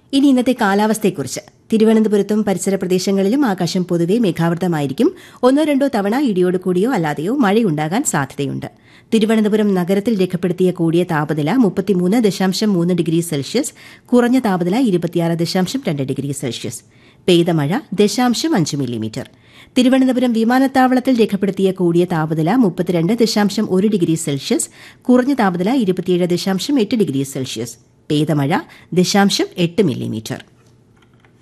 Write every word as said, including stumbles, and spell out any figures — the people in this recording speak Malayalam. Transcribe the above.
ഇനി ഇന്നത്തെ കാലാവസ്ഥയെക്കുറിച്ച്. തിരുവനന്തപുരത്തും പരിസര പ്രദേശങ്ങളിലും ആകാശം പൊതുവെ മേഘാവൃതമായിരിക്കും. ഒന്നോ രണ്ടോ തവണ ഇടിയോട് കൂടിയോ അല്ലാതെയോ മഴയുണ്ടാകാൻ സാധ്യതയുണ്ട്. തിരുവനന്തപുരം നഗരത്തിൽ രേഖപ്പെടുത്തിയ കൂടിയ താപനില മുപ്പത്തിമൂന്ന് ദശാംശം മൂന്ന് ഡിഗ്രി സെൽഷ്യസ്, കുറഞ്ഞ താപനില ഇരുപത്തിയാറ് ദശാംശം രണ്ട് ഡിഗ്രി സെൽഷ്യസ്. പെയ്ത മഴ ദശാംശം അഞ്ച് മില്ലിമീറ്റർ. തിരുവനന്തപുരം വിമാനത്താവളത്തിൽ രേഖപ്പെടുത്തിയ കൂടിയ താപനില മുപ്പത്തിരണ്ട് ദശാംശം ഒരു ഡിഗ്രി സെൽഷ്യസ്, കുറഞ്ഞ താപനില ഇരുപത്തിയേഴ് ദശാംശം എട്ട് ഡിഗ്രി സെൽഷ്യസ്. പെയ്ത മഴ ദശാംശം എട്ട് മില്ലിമീറ്റർ.